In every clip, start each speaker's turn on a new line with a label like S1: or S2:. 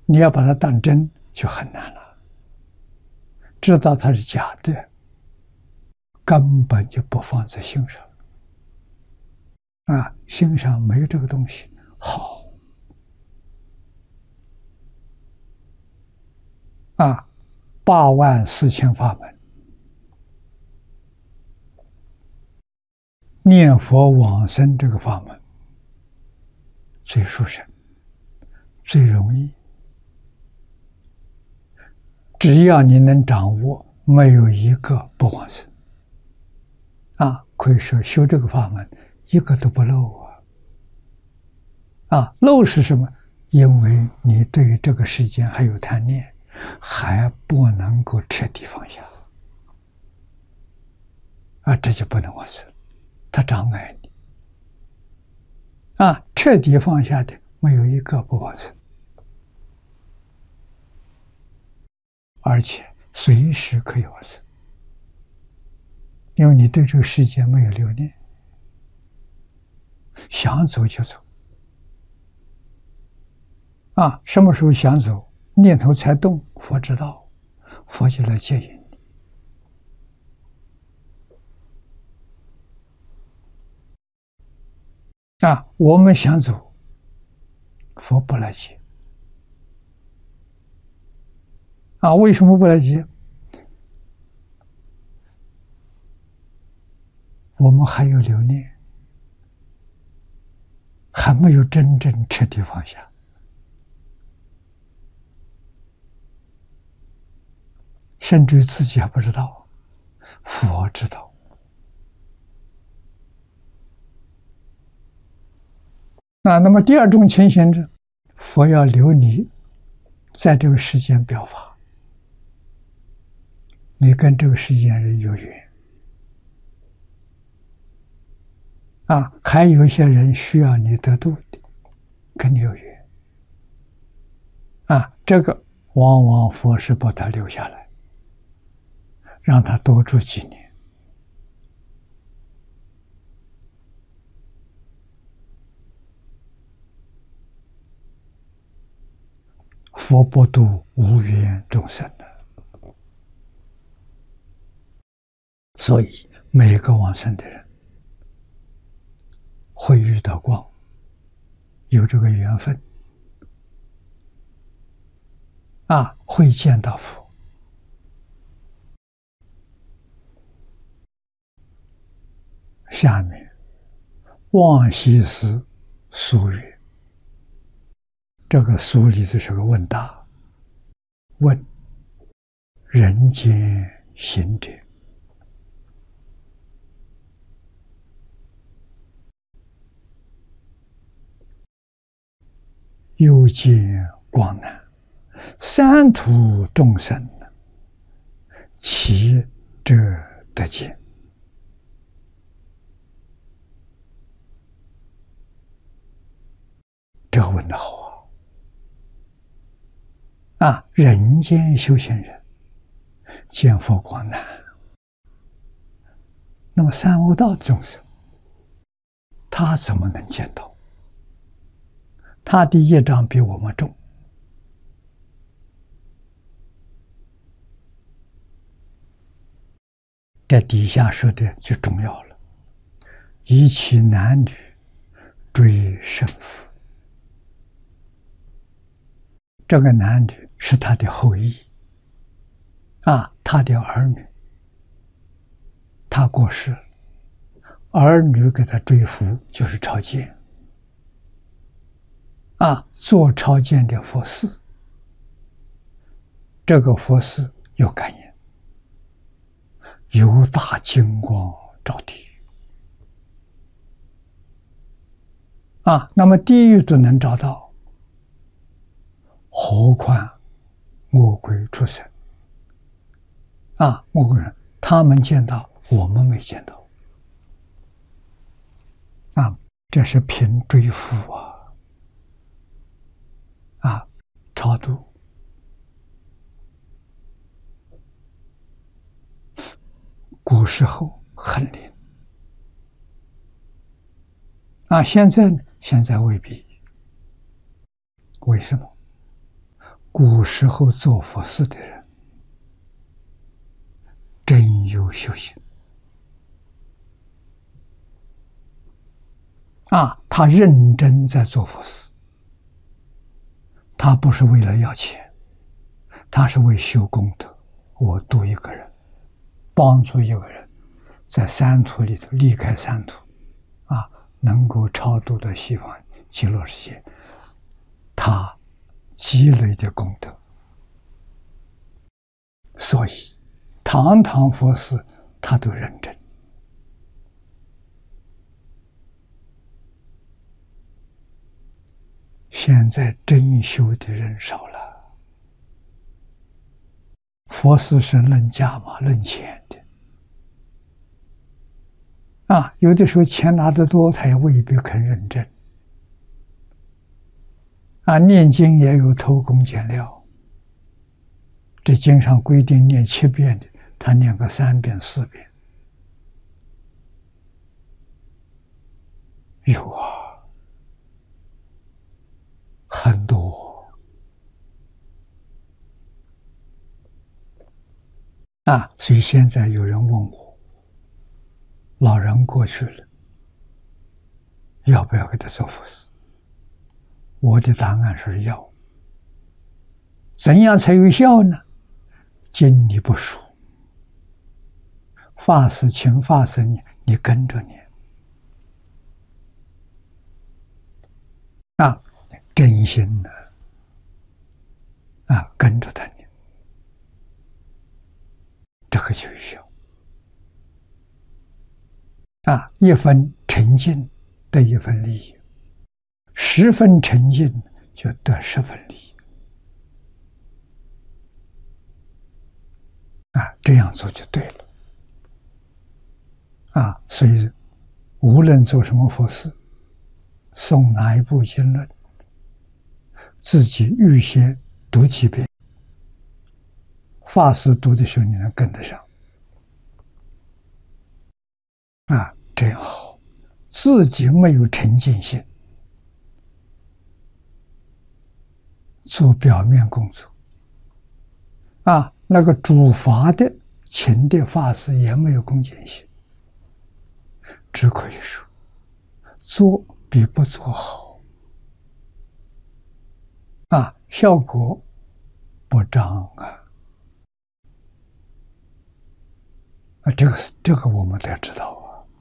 S1: 你要把它当真就很难了。知道它是假的，根本就不放在心上。心上没有这个东西，好84000法门，念佛往生这个法门最殊胜，最容易。只要你能掌握，没有一个不往生。可以说修这个法门，一个都不漏漏是什么？因为你对于这个世间还有贪念，还不能够彻底放下这就不能往生，它障碍你彻底放下的没有一个不往生，而且随时可以往生，因为你对这个世界没有留恋，想走就走什么时候想走，念头才动，佛知道，佛就来接引你我们想走，佛不来接为什么不来接？我们还有留恋，还没有真正彻底放下。甚至于自己还不知道，佛知道那么第二种情形是，佛要留你在这个世间表法，你跟这个世间人有缘还有一些人需要你得度的，跟你有缘这个往往佛是把他留下来，让他多住几年。佛不度无缘众生所以每个往生的人会遇到光，有这个缘分会见到佛。下面望西斯疏曰，这个疏里头是个问答，问人间行者，又见光南，三途众生，其者得见？这个问得好人间修行人见佛光难，那么三恶道众生他怎么能见到？他的业障比我们重，这底下说的就重要了，以其男女追圣父。这个男女是他的后裔他的儿女，他过世，儿女给他追福，就是朝见做朝见的佛事，这个佛事有感应，有大金光照地那么地狱都能找到，何况恶鬼畜生恶鬼人，他们见到，我们没见到这是凭追福超度。古时候很灵现在呢？现在未必。为什么？ 古时候做佛事的人真有修行他认真在做佛事，他不是为了要钱，他是为修功德。我度一个人，帮助一个人在三途里头离开三途能够超度到西方极乐世界，他积累的功德。所以堂堂佛事他都认真。现在真修的人少了，佛事是论价码论钱的有的时候钱拿得多，他也未必肯认真念经也有偷工减料，这经上规定念7遍的，他念个3遍4遍，有很多所以现在有人问我，老人过去了，要不要给他做佛事？我的答案是要。怎样才有效呢？经你不熟，法师请法师你跟着念真心的跟着他念，这个就有效一分沉静得1分利益，10分沉静就得10分利益这样做就对了所以无论做什么佛事，诵哪一部经论，自己预先读几遍，法师读的时候你能跟得上这样好。自己没有沉浸性，做表面工作那个主法的请的法师也没有恭敬心，只可以说做比不做好效果不彰这个我们得知道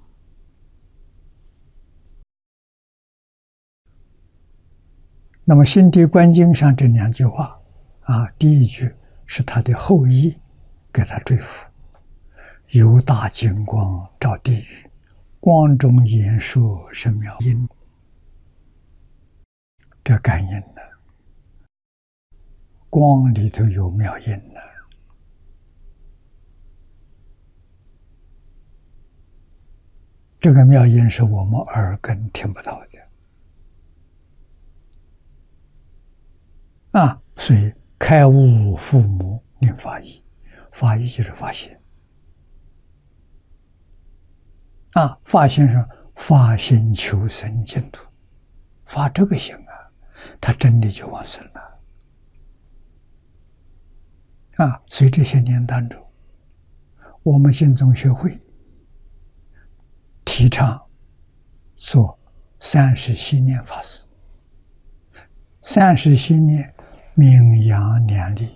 S1: 那么心地观经上这2句话第一句是他的后裔给他追赋，有大金光照地狱，光中言说是妙音，这感应呢，光里头有妙音呢这个妙音是我们耳根听不到的所以开悟父母念法义，法义就是发现发现上发心求生净土，发这个心他真的就往生了所以这些年当中，我们净宗学会提倡做30息念法事，30息念名扬两利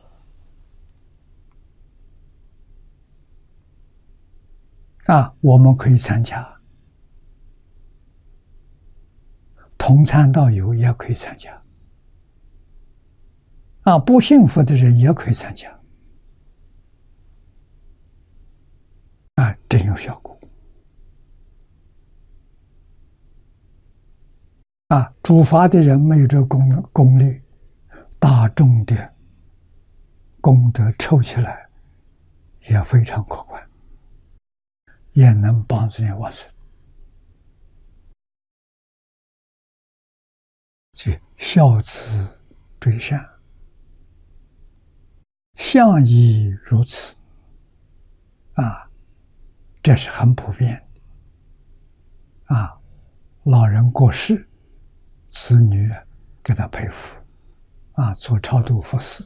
S1: 我们可以参加，同参道友也可以参加不信佛的人也可以参加真有效果主法的人没有这功力，大众的功德凑起来也非常可观，也能帮助你往生。即孝子追善，相亦如此这是很普遍的老人过世，子女给他配福做超度佛事